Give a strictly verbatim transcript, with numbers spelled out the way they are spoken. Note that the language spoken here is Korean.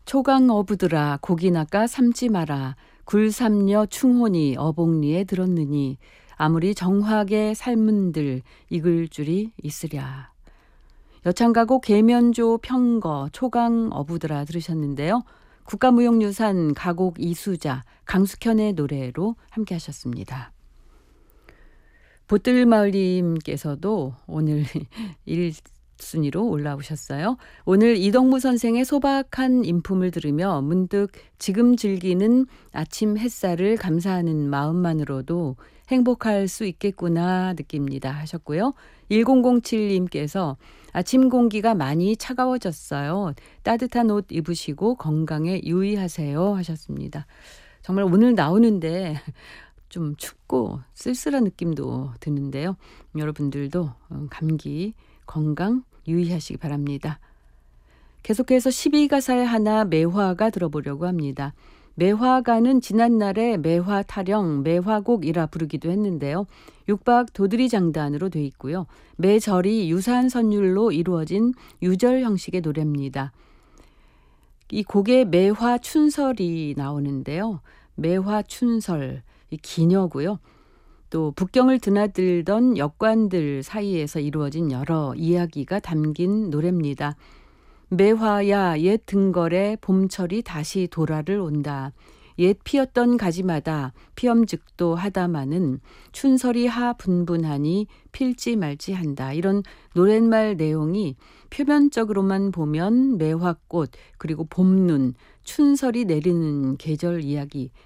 초강 어부들아 고기 낚아 삶지 마라. 굴 삼려 충혼이 어복리에 들었느니 아무리 정확에 삶은들 익을 줄이 있으랴. 여창가곡 계면조 평거 초강 어부들아 들으셨는데요. 국가무형유산 가곡 이수자 강숙현의 노래로 함께 하셨습니다. 보뜰마을님께서도 오늘 일 순위로 올라오셨어요. 오늘 이동무 선생의 소박한 인품을 들으며 문득 지금 즐기는 아침 햇살을 감사하는 마음만으로도 행복할 수 있겠구나 느낍니다 하셨고요. 일공공칠님께서 아침 공기가 많이 차가워졌어요. 따뜻한 옷 입으시고 건강에 유의하세요 하셨습니다. 정말 오늘 나오는데 좀 춥고 쓸쓸한 느낌도 드는데요. 여러분들도 감기 건강 유의하시기 바랍니다. 계속해서 십이 가사의 하나 매화가 들어보려고 합니다. 매화가는 지난날에 매화 타령, 매화곡이라 부르기도 했는데요. 육박 도드리 장단으로 돼 있고요. 매절이 유사한 선율로 이루어진 유절 형식의 노래입니다. 이 곡에 매화 춘설이 나오는데요. 매화 춘설, 이 기녀고요. 또 북경을 드나들던 역관들 사이에서 이루어진 여러 이야기가 담긴 노래입니다. 매화야 옛 등걸에 봄철이 다시 도라를 온다. 옛 피었던 가지마다 피엄즉도 하다마는 춘설이 하 분분하니 필지 말지 한다. 이런 노랫말 내용이 표면적으로만 보면 매화꽃 그리고 봄눈, 춘설이 내리는 계절 이야기